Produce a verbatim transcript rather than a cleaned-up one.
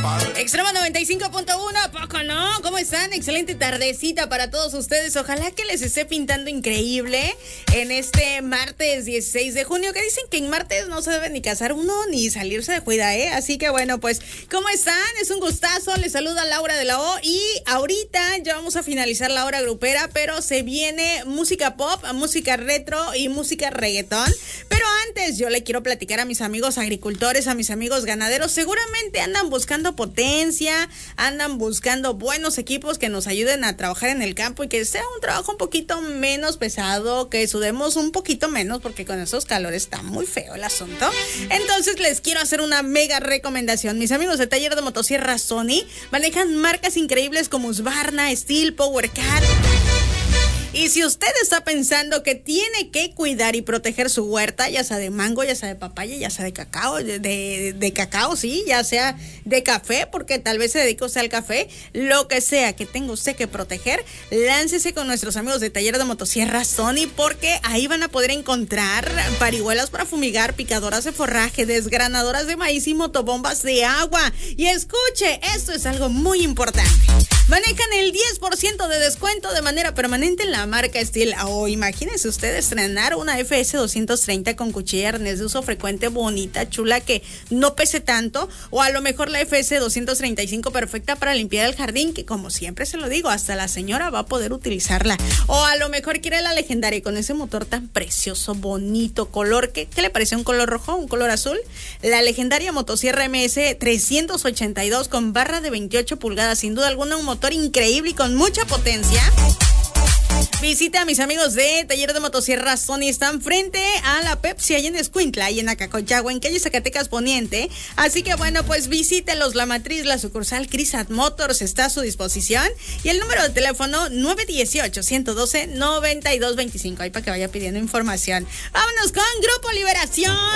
Extremo noventa y cinco punto uno, ¿a poco no? ¿Cómo están? Excelente tardecita para todos ustedes. Ojalá que les esté pintando increíble en este martes dieciséis de junio, que dicen que en martes no se debe ni casar uno ni salirse de juida, ¿eh? Así que bueno, pues, ¿cómo están? Es un gustazo. Les saluda Laura de la O y ahorita ya vamos a finalizar la hora grupera, pero se viene música pop, música retro y música reggaetón. Pero antes yo le quiero platicar a mis amigos agricultores, a mis amigos ganaderos. Seguramente andan buscando potencia, andan buscando buenos equipos que nos ayuden a trabajar en el campo y que sea un trabajo un poquito menos pesado, que sudemos un poquito menos, porque con esos calores está muy feo el asunto. Entonces les quiero hacer una mega recomendación. Mis amigos de Taller de Motosierra Sony manejan marcas increíbles como Husqvarna, Steel, PowerCat. Y si usted está pensando que tiene que cuidar y proteger su huerta, ya sea de mango, ya sea de papaya, ya sea de cacao, de, de, de cacao, sí, ya sea de café, porque tal vez se dedique usted al café, lo que sea que tenga usted que proteger, láncese con nuestros amigos de Taller de Motosierra Sony, porque ahí van a poder encontrar parihuelas para fumigar, picadoras de forraje, desgranadoras de maíz y motobombas de agua. Y escuche, esto es algo muy importante. Manejan el diez por ciento de descuento de manera permanente en la marca Steel. O oh, imagínense usted estrenar una F S doscientos treinta con cuchilla arnés de uso frecuente, bonita, chula, que no pese tanto. O a lo mejor la F S doscientos treinta y cinco perfecta para limpiar el jardín, que como siempre se lo digo, hasta la señora va a poder utilizarla. O a lo mejor quiere la legendaria con ese motor tan precioso, bonito, color. ¿Qué, qué le parece? ¿Un color rojo? ¿Un color azul? La legendaria motosierra M S trescientos ochenta y dos con barra de veintiocho pulgadas. Sin duda alguna un motor increíble y con mucha potencia. Visita a mis amigos de Taller de Motosierra Sony. Están frente a la Pepsi, ahí en Escuintla, y en Acacoyagua, en calle Zacatecas Poniente. Así que bueno, pues visítelos. La matriz, la sucursal Crisat Motors está a su disposición. Y el número de teléfono nueve uno ocho, uno uno dos, nueve dos dos cinco. Ahí para que vaya pidiendo información. Vámonos con Grupo Liberación.